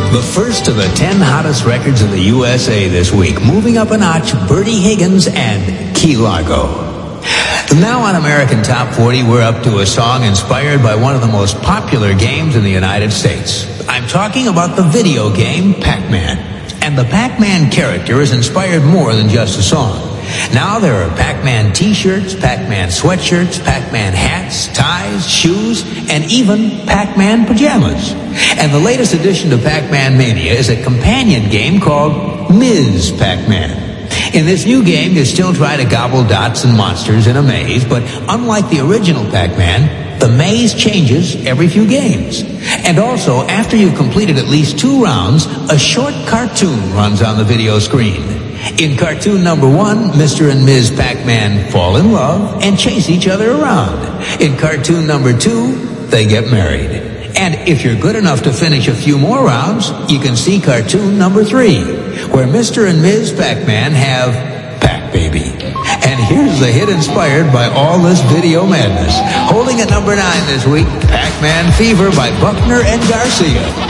The first of the 10 hottest records in the USA this week. Moving up a notch, Bertie Higgins and Key Largo. Now on American Top 40, we're up to a song inspired by one of the most popular games in the United States. I'm talking about the video game Pac-Man. And the Pac-Man character is inspired more than just a song. Now there are Pac-Man t-shirts, Pac-Man sweatshirts, Pac-Man hats, ties, shoes, and even Pac-Man pajamas. And the latest addition to Pac-Man Mania is a companion game called Ms. Pac-Man. In this new game, you still try to gobble dots and monsters in a maze, but unlike the original Pac-Man, the maze changes every few games. And also, after you've completed at least 2 rounds, a short cartoon runs on the video screen. In cartoon number 1, Mr. and Ms. Pac-Man fall in love and chase each other around. In cartoon number 2, they get married. And if you're good enough to finish a few more rounds, you can see cartoon number 3, where Mr. and Ms. Pac-Man have Pac-Baby. And here's the hit inspired by all this video madness. Holding at number 9 this week, Pac-Man Fever by Buckner and Garcia.